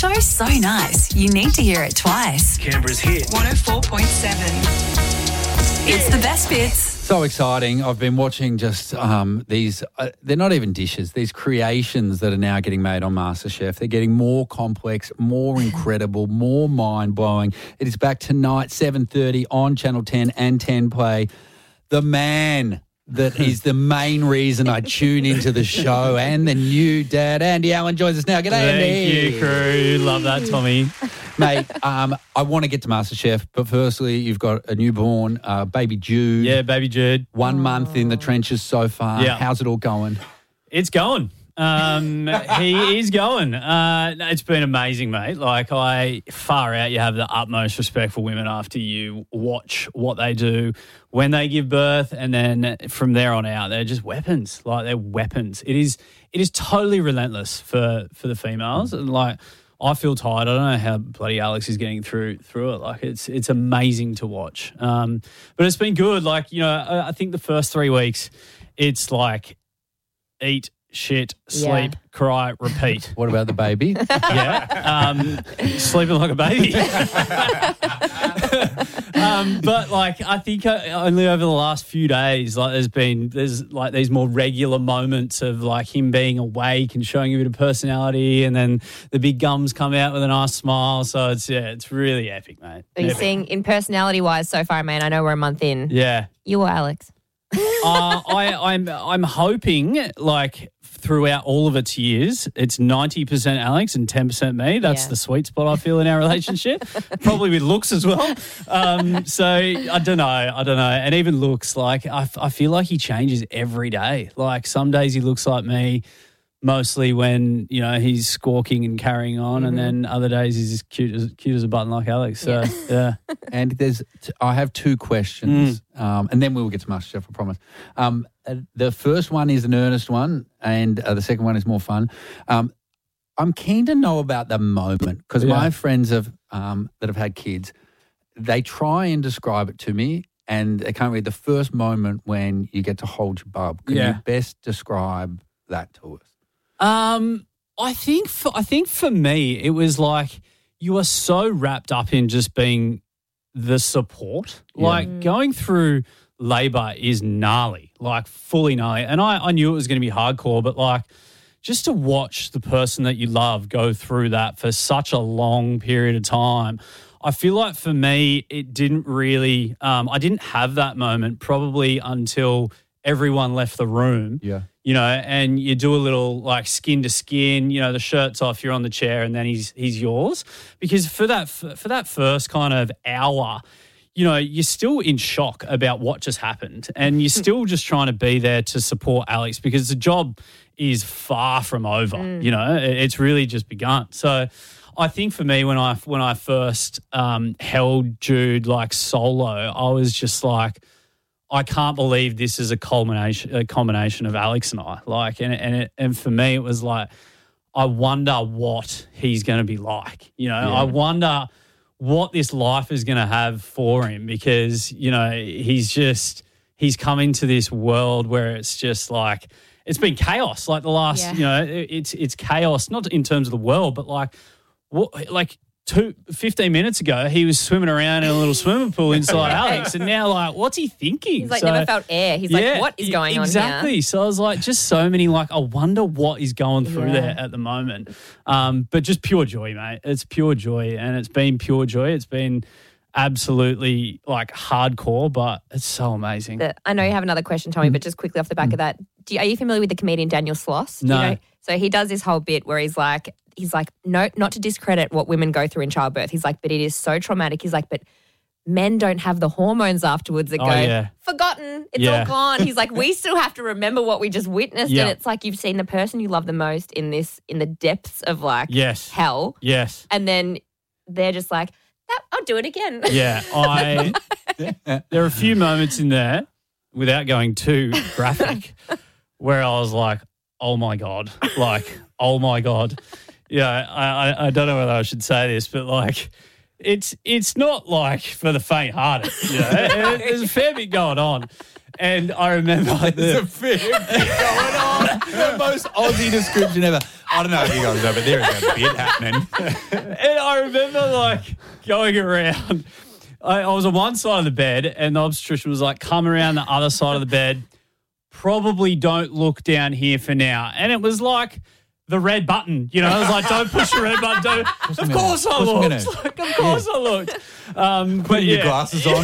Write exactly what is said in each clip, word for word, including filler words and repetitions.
show's so nice, you need to hear it twice. Canberra's hit. one oh four point seven. It's the best bits. So exciting. I've been watching just um, these, uh, they're not even dishes, these creations that are now getting made on MasterChef. They're getting more complex, more incredible, more mind-blowing. It is back tonight, seven thirty on Channel ten and ten Play. The man that is the main reason I tune into the show, and the new dad, Andy Allen, joins us now. G'day, Andy. Thank you, crew. Love that, Tommy. Mate, um, I want to get to MasterChef, but firstly, you've got a newborn, uh, baby Jude. Yeah, baby Jude. One Aww. month in the trenches so far. Yeah. How's it all going? It's going. Um, he is going. Uh, it's been amazing, mate. Like, I, far out, you have the utmost respect for women after you watch what they do when they give birth, and then from there on out, they're just weapons. Like, they're weapons. It is it is totally relentless for, for the females. And, like, I feel tired. I don't know how bloody Alex is getting through through it. Like, it's it's amazing to watch. Um, but it's been good. Like, you know, I, I think the first three weeks, it's like eat, shit, sleep, yeah. cry, repeat. What about the baby? Yeah. Um, sleeping like a baby. um, but, like, I think only over the last few days, like, there's been, there's, like, these more regular moments of, like, him being awake and showing a bit of personality, and then the big gums come out with a nice smile. So, it's, yeah, it's really epic, mate. Are you epic. seeing, in personality-wise so far, man, I know we're a month in. Yeah. You or Alex? uh, I, I'm I'm hoping, like, throughout all of its years, it's ninety percent Alex and ten percent me. That's yeah. the sweet spot I feel in our relationship. Probably with looks as well. Um, so I don't know. I don't know. And even looks, like, I, I feel like he changes every day. Like, some days he looks like me, mostly when, you know, he's squawking and carrying on, mm-hmm. and then other days he's as cute as cute as a button like Alex. So, yeah. yeah. And there's, t- I have two questions, mm. um, and then we will get to MasterChef, I promise. Um, uh, the first one is an earnest one, and uh, the second one is more fun. Um, I'm keen to know about the moment, because yeah. my friends have um, that have had kids, they try and describe it to me, and they can't read the first moment when you get to hold your bub. Can yeah. you best describe that to us? Um, I think for, I think for me, it was like you are so wrapped up in just being the support. Yeah. Like, Mm. going through labour is gnarly, like, fully gnarly. And I, I knew it was going to be hardcore, but, like, just to watch the person that you love go through that for such a long period of time, I feel like for me, it didn't really, um, I didn't have that moment probably until everyone left the room. Yeah. You know, and you do a little, like, skin to skin, you know, the shirt's off, you're on the chair, and then he's he's yours. Because for that for that first kind of hour, you know, you're still in shock about what just happened, and you're still just trying to be there to support Alex, because the job is far from over. Mm. You know, it's really just begun. So I think for me, when I when I first um, held Jude, like, solo, I was just like, I can't believe this is a culmination, a combination of Alex and I. Like, and and it, and for me, it was like, I wonder what he's going to be like. You know, yeah. I wonder what this life is going to have for him, because, you know, he's just he's come into this world where it's just like, it's been chaos. Like, the last, yeah. you know, it, it's it's chaos, not in terms of the world, but like what like. Two, fifteen minutes ago, he was swimming around in a little swimming pool inside Alex, and now, like, what's he thinking? He's like, so, never felt air. He's yeah, like, what is going exactly. on here? Exactly. So I was like, just so many, like, I wonder what is going through yeah. there at the moment. Um, but just pure joy, mate. It's pure joy, and it's been pure joy. It's been absolutely, like, hardcore, but it's so amazing. The, I know you have another question, Tommy, Mm. but just quickly off the back mm. of that, do you, are you familiar with the comedian Daniel Sloss? Do No. You know? So he does this whole bit where he's like, he's like, no, not to discredit what women go through in childbirth. He's like, but it is so traumatic. He's like, but men don't have the hormones afterwards that Oh, go, yeah. forgotten, it's Yeah. all gone. He's like, we still have to remember what we just witnessed. Yeah. And it's like, you've seen the person you love the most in this, in the depths of, like, Yes. hell. Yes. And then they're just like, that, I'll do it again. Yeah. I. There are a few moments in there, without going too graphic, where I was like, oh my God, like, oh my God. Yeah, I, I, I don't know whether I should say this, but, like, it's it's not, like, for the faint-hearted. You know? There's a fair bit going on. And I remember There's a the, fair bit going on. The most Aussie description ever. I don't know if you guys know, but there is a bit happening. and I remember like going around. I, I was on one side of the bed, and the obstetrician was like, "Come around the other side of the bed. Probably don't look down here for now." And it was like the red button, you know. I was like, "Don't push the red button." Don't. Of course I looked. Like, of course I looked. Um, but Putting yeah. your glasses on.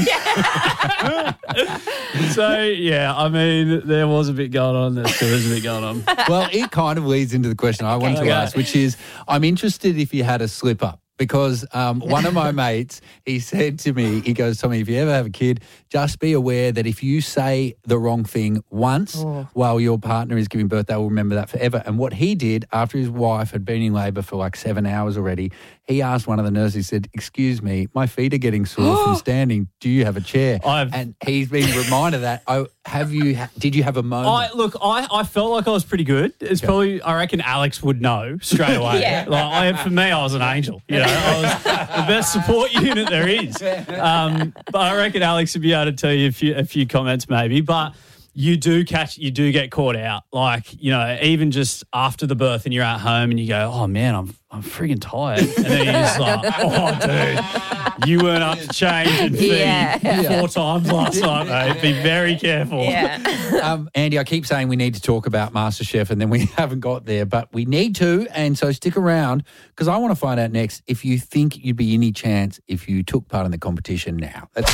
So yeah, I mean, there was a bit going on. There still is a bit going on. Well, it kind of leads into the question I wanted to Okay. ask, which is, I'm interested if you had a slip up. Because um, one of my mates, he said to me, he goes, "Tommy, if you ever have a kid, just be aware that if you say the wrong thing once Oh. while your partner is giving birth, they will remember that forever." And what he did after his wife had been in labour for like seven hours already, he asked one of the nurses, he said, "Excuse me, my feet are getting sore from standing. Do you have a chair?" I've- and he's been reminded that, oh, have you, did you have a moment? I look, I, I felt like I was pretty good. It's probably, I reckon Alex would know straight away. Yeah. Like, I, for me, I was an angel. You know, I was the best support unit there is. Um, but I reckon Alex would be able to tell you a few, a few comments maybe. But you do catch, you do get caught out. Like, you know, even just after the birth and you're at home and you go, "Oh man, I'm I'm frigging tired," and then you're just like, "Oh dude, you weren't up to change and feed Yeah. four times last night, mate. Be very careful." Yeah. Um, Andy, I keep saying we need to talk about MasterChef and then we haven't got there, but we need to, and so stick around because I want to find out next if you think you'd be any chance if you took part in the competition now. That's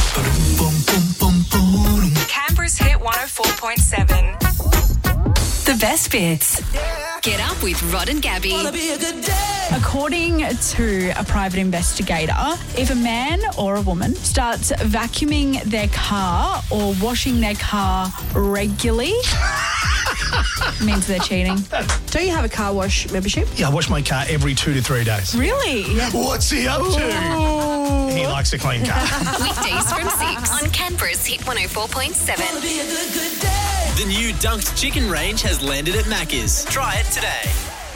Canberra's Hit one oh four point seven. The best bits. Get up with Rod and Gabby. According to a private investigator, if a man or a woman starts vacuuming their car or washing their car regularly, it means they're cheating. Don't you have a car wash membership? Yeah, I wash my car every two to three days. Really? What's he up to? He likes a clean car. Weekdays from six on Canberra's Hit one oh four point seven. The new Dunked Chicken range has landed at Macca's. Try it today.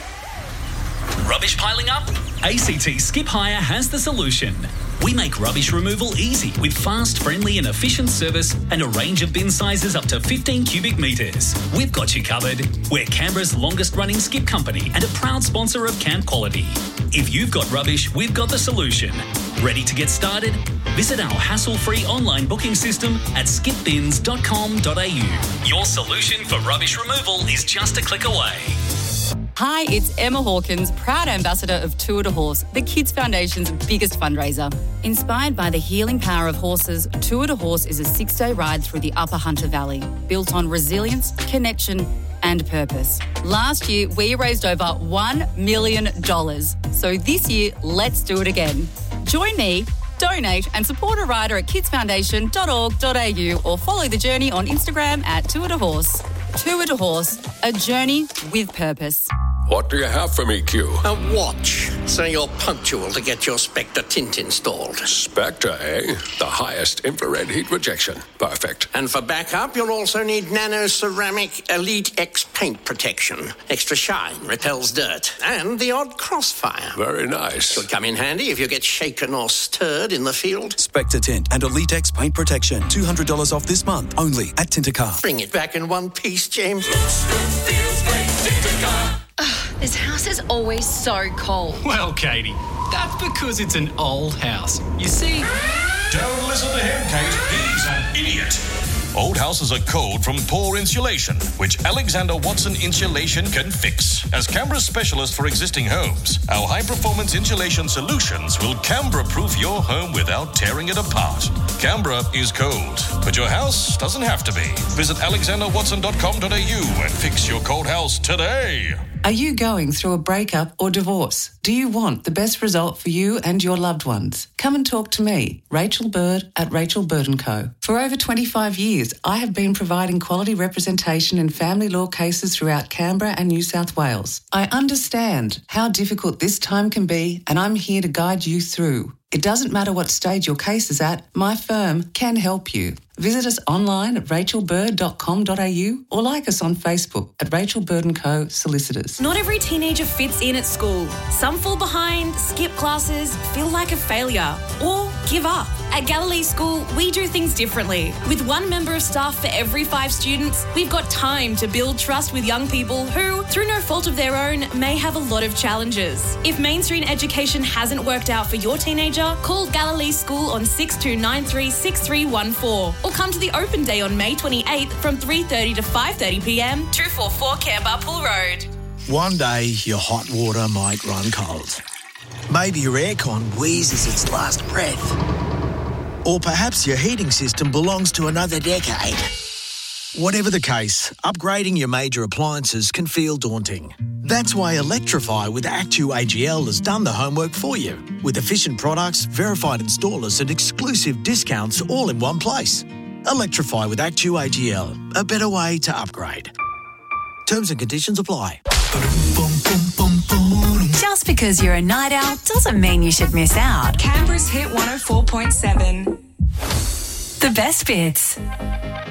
Rubbish piling up? A C T Skip Hire has the solution. We make rubbish removal easy with fast, friendly and efficient service and a range of bin sizes up to fifteen cubic metres. We've got you covered. We're Canberra's longest running skip company and a proud sponsor of Camp Quality. If you've got rubbish, we've got the solution. Ready to get started? Visit our hassle-free online booking system at skip bins dot com dot a u. Your solution for rubbish removal is just a click away. Hi, it's Emma Hawkins, proud ambassador of Tour de Horse, the Kids Foundation's biggest fundraiser. Inspired by the healing power of horses, Tour de Horse is a six-day ride through the Upper Hunter Valley, built on resilience, connection and purpose. Last year, we raised over one million dollars. So this year, let's do it again. Join me, donate and support a rider at kids foundation dot org dot a u or follow the journey on Instagram at Tour de Horse. Tour de Horse, a journey with purpose. What do you have for me, Q? A watch, so you're punctual to get your Spectre tint installed. Spectre, eh? The highest infrared heat rejection. Perfect. And for backup, you'll also need Nano Ceramic Elite X paint protection. Extra shine, repels dirt, and the odd crossfire. Very nice. Could come in handy if you get shaken or stirred in the field. Spectre Tint and Elite X paint protection. two hundred dollars off this month, only at Tintercar. Bring it back in one piece, James. This house is always so cold. Well, Katie, that's because it's an old house. You see... Don't listen to him, Kate. He's an idiot. Old houses are cold from poor insulation, which Alexander Watson Insulation can fix. As Canberra's specialist for existing homes, our high-performance insulation solutions will Canberra-proof your home without tearing it apart. Canberra is cold, but your house doesn't have to be. Visit alexander watson dot com dot a u and fix your cold house today. Are you going through a breakup or divorce? Do you want the best result for you and your loved ones? Come and talk to me, Rachel Bird at Rachel Bird and Co. For over twenty-five years, I have been providing quality representation in family law cases throughout Canberra and New South Wales. I understand how difficult this time can be, and I'm here to guide you through. It doesn't matter what stage your case is at, my firm can help you. Visit us online at rachel bird dot com dot a u or like us on Facebook at Rachel Bird and Co Solicitors. Not every teenager fits in at school. Some fall behind, skip classes, feel like a failure, or give up. At Galilee School, we do things differently. With one member of staff for every five students, we've got time to build trust with young people who, through no fault of their own, may have a lot of challenges. If mainstream education hasn't worked out for your teenager, call Galilee School on six two nine three, six three one four or come to the open day on May twenty-eighth from three thirty to five thirty p m, two forty-four Canberra Pool Road. One day, your hot water might run cold. Maybe your aircon wheezes its last breath. Or perhaps your heating system belongs to another decade. Whatever the case, upgrading your major appliances can feel daunting. That's why Electrify with Actu A G L has done the homework for you. With efficient products, verified installers and exclusive discounts all in one place. Electrify with Actu A G L, a better way to upgrade. Terms and conditions apply. Just because you're a night owl doesn't mean you should miss out. Canberra's Hit one oh four point seven. The best bits.